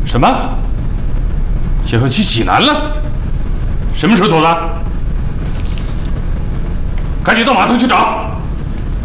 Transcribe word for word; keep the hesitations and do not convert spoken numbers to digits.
什么？想要去济南了？什么时候走的？赶紧到码头去找。